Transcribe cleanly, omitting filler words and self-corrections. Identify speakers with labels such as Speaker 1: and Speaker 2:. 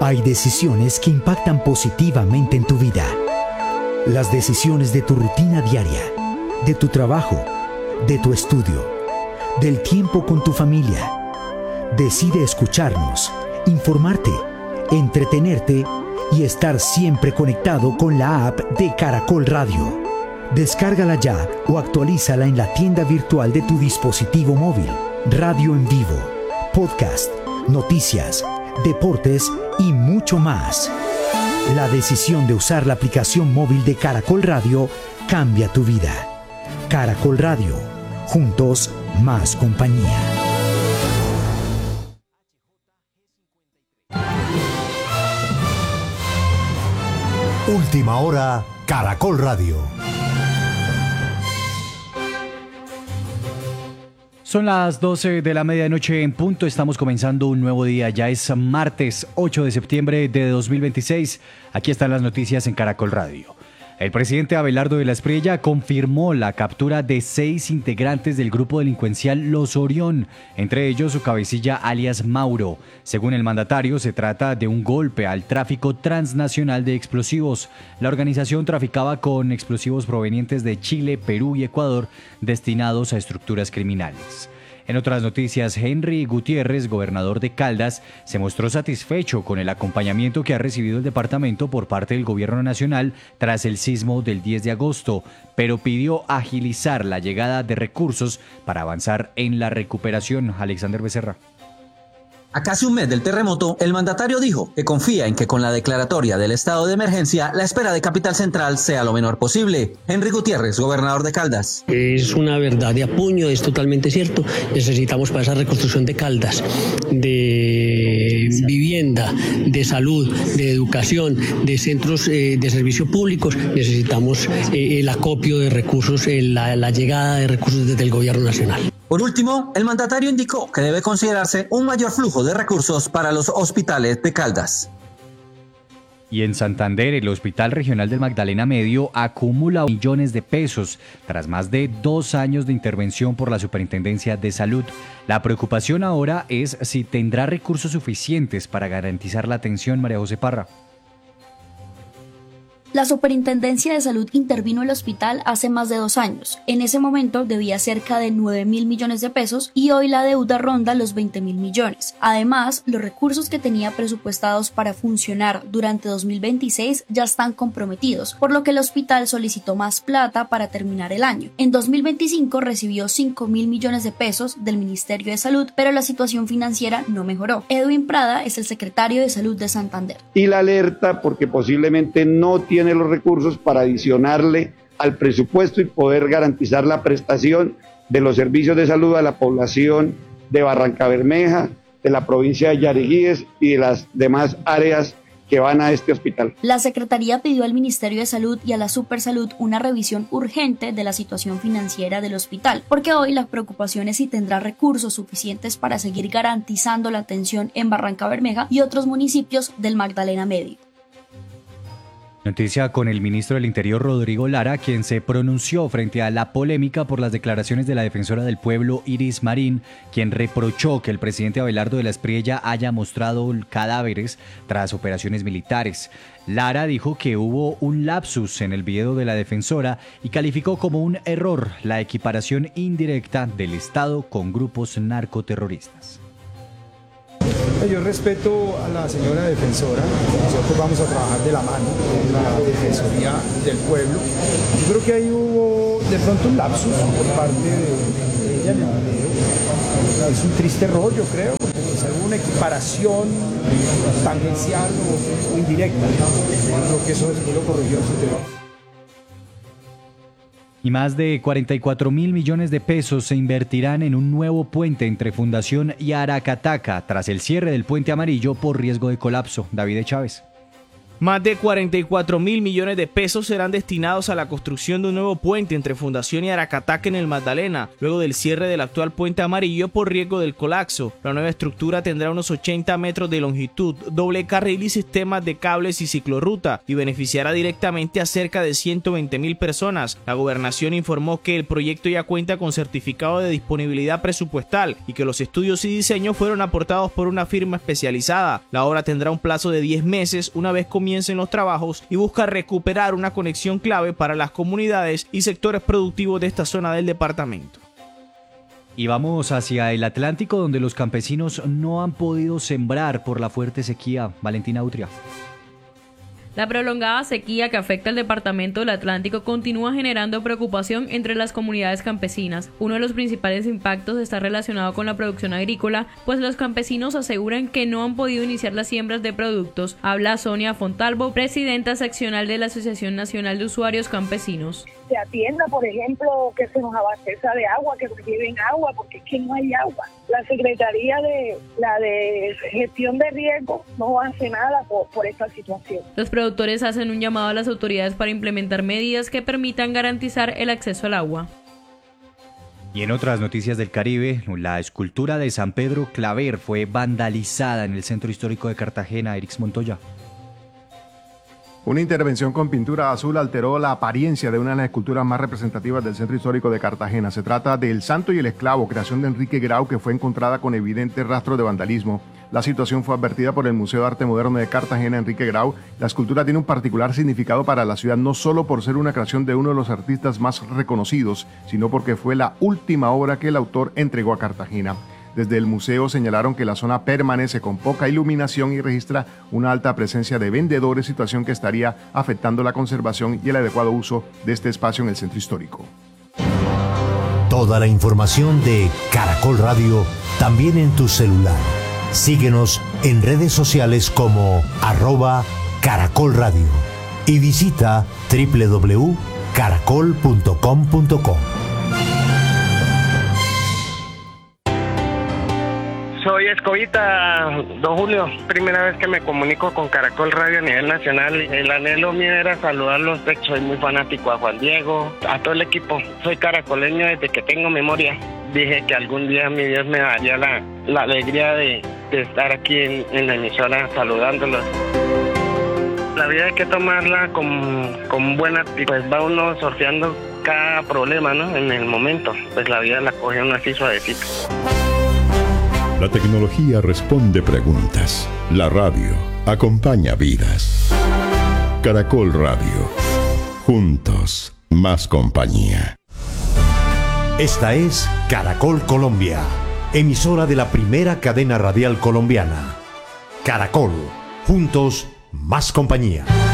Speaker 1: Hay decisiones que impactan positivamente en tu vida. Las decisiones de tu rutina diaria, de tu trabajo, de tu estudio, del tiempo con tu familia. Decide escucharnos, informarte, entretenerte y estar siempre conectado con la app de Caracol Radio. Descárgala ya o actualízala en la tienda virtual de tu dispositivo móvil. Radio en vivo, podcast, noticias, deportes y mucho más. La decisión de usar la aplicación móvil de Caracol Radio cambia tu vida. Caracol Radio, juntos más compañía.
Speaker 2: Última hora, Caracol Radio.
Speaker 3: Son las 12 de la medianoche en punto, estamos comenzando un nuevo día, ya es martes 8 de septiembre de 2026, aquí están las noticias en Caracol Radio. El presidente Abelardo de la Espriella confirmó la captura de 6 integrantes del grupo delincuencial Los Orión, entre ellos su cabecilla alias Mauro. Según el mandatario, se trata de un golpe al tráfico transnacional de explosivos. La organización traficaba con explosivos provenientes de Chile, Perú y Ecuador destinados a estructuras criminales. En otras noticias, Henry Gutiérrez, gobernador de Caldas, se mostró satisfecho con el acompañamiento que ha recibido el departamento por parte del gobierno nacional tras el sismo del 10 de agosto, pero pidió agilizar la llegada de recursos para avanzar en la recuperación. Alexander Becerra.
Speaker 4: A casi un mes del terremoto, el mandatario dijo que confía en que con la declaratoria del estado de emergencia, la espera de Capital Central sea lo menor posible. Henry Gutiérrez, gobernador de Caldas.
Speaker 5: Es una verdad de apuño, es totalmente cierto. Necesitamos para esa reconstrucción de Caldas, de vivienda, de salud, de educación, de centros de servicios públicos, necesitamos el acopio de recursos, la llegada de recursos desde el gobierno nacional.
Speaker 4: Por último, el mandatario indicó que debe considerarse un mayor flujo de recursos para los hospitales de Caldas.
Speaker 3: Y en Santander, el Hospital Regional del Magdalena Medio acumula millones de pesos tras más de 2 años de intervención por la Superintendencia de Salud. La preocupación ahora es si tendrá recursos suficientes para garantizar la atención. María José Parra.
Speaker 6: La Superintendencia de Salud intervino el hospital hace más de 2 años. En ese momento debía cerca de 9.000 millones de pesos y hoy la deuda ronda los 20.000 millones. Además, los recursos que tenía presupuestados para funcionar durante 2026 ya están comprometidos, por lo que el hospital solicitó más plata para terminar el año. En 2025 recibió 5.000 millones de pesos del Ministerio de Salud, pero la situación financiera no mejoró. Edwin Prada es el secretario de Salud de Santander.
Speaker 7: Y la alerta porque posiblemente no tiene los recursos para adicionarle al presupuesto y poder garantizar la prestación de los servicios de salud a la población de Barrancabermeja, de la provincia de Yariguíes y de las demás áreas que van a este hospital.
Speaker 6: La Secretaría pidió al Ministerio de Salud y a la Supersalud una revisión urgente de la situación financiera del hospital, porque hoy la preocupación es si tendrá recursos suficientes para seguir garantizando la atención en Barrancabermeja y otros municipios del Magdalena Medio.
Speaker 3: Noticia con el ministro del Interior, Rodrigo Lara, quien se pronunció frente a la polémica por las declaraciones de la defensora del pueblo, Iris Marín, quien reprochó que el presidente Abelardo de la Espriella haya mostrado cadáveres tras operaciones militares. Lara dijo que hubo un lapsus en el video de la defensora y calificó como un error la equiparación indirecta del Estado con grupos narcoterroristas.
Speaker 8: Yo respeto a la señora defensora, nosotros vamos a trabajar de la mano en la Defensoría del Pueblo. Yo creo que ahí hubo de pronto un lapsus por parte de ella en el video. Es un triste error, yo creo, es alguna equiparación tangencial o indirecta. Yo creo que eso después lo corrigió.
Speaker 3: Y más de 44.000 millones de pesos se invertirán en un nuevo puente entre Fundación y Aracataca tras el cierre del Puente Amarillo por riesgo de colapso. David Chávez.
Speaker 9: Más de 44.000 millones de pesos serán destinados a la construcción de un nuevo puente entre Fundación y Aracataca en el Magdalena, luego del cierre del actual puente amarillo por riesgo del colapso. La nueva estructura tendrá unos 80 metros de longitud, doble carril y sistemas de cables y ciclorruta, y beneficiará directamente a cerca de 120.000 personas. La gobernación informó que el proyecto ya cuenta con certificado de disponibilidad presupuestal y que los estudios y diseños fueron aportados por una firma especializada. La obra tendrá un plazo de 10 meses una vez comiencen los trabajos y busca recuperar una conexión clave para las comunidades y sectores productivos de esta zona del departamento.
Speaker 3: Y vamos hacia el Atlántico, donde los campesinos no han podido sembrar por la fuerte sequía. Valentina Utria.
Speaker 10: La prolongada sequía que afecta al departamento del Atlántico continúa generando preocupación entre las comunidades campesinas. Uno de los principales impactos está relacionado con la producción agrícola, pues los campesinos aseguran que no han podido iniciar las siembras de productos. Habla Sonia Fontalvo, presidenta seccional de la Asociación Nacional de Usuarios Campesinos.
Speaker 11: Se atienda, por ejemplo, que se nos abastezca de agua, que nos lleven agua, porque es que no hay agua. La Secretaría de Gestión de Riesgo no hace nada por esta situación.
Speaker 10: Los productores hacen un llamado a las autoridades para implementar medidas que permitan garantizar el acceso al agua.
Speaker 3: Y en otras noticias del Caribe, la escultura de San Pedro Claver fue vandalizada en el Centro Histórico de Cartagena. Erix Montoya.
Speaker 12: Una intervención con pintura azul alteró la apariencia de una de las esculturas más representativas del Centro Histórico de Cartagena. Se trata del Santo y el Esclavo, creación de Enrique Grau, que fue encontrada con evidente rastro de vandalismo. La situación fue advertida por el Museo de Arte Moderno de Cartagena, Enrique Grau. La escultura tiene un particular significado para la ciudad, no solo por ser una creación de uno de los artistas más reconocidos, sino porque fue la última obra que el autor entregó a Cartagena. Desde el museo señalaron que la zona permanece con poca iluminación y registra una alta presencia de vendedores, situación que estaría afectando la conservación y el adecuado uso de este espacio en el centro histórico.
Speaker 2: Toda la información de Caracol Radio también en tu celular. Síguenos en redes sociales como @Caracol Radio y visita www.caracol.com.co.
Speaker 13: Soy Escobita, don Julio. Primera vez que me comunico con Caracol Radio a nivel nacional. El anhelo mío era saludarlos. Soy muy fanático a Juan Diego, a todo el equipo. Soy caracoleño desde que tengo memoria. Dije que algún día mi Dios me daría la alegría de estar aquí en la emisora saludándolos. La vida hay que tomarla con buena actitud. Pues va uno sorteando cada problema, ¿no? En el momento. Pues la vida la coge uno así suavecito.
Speaker 14: La tecnología responde preguntas. La radio acompaña vidas. Caracol Radio. Juntos, más compañía.
Speaker 2: Esta es Caracol Colombia, emisora de la primera cadena radial colombiana. Caracol. Juntos, más compañía.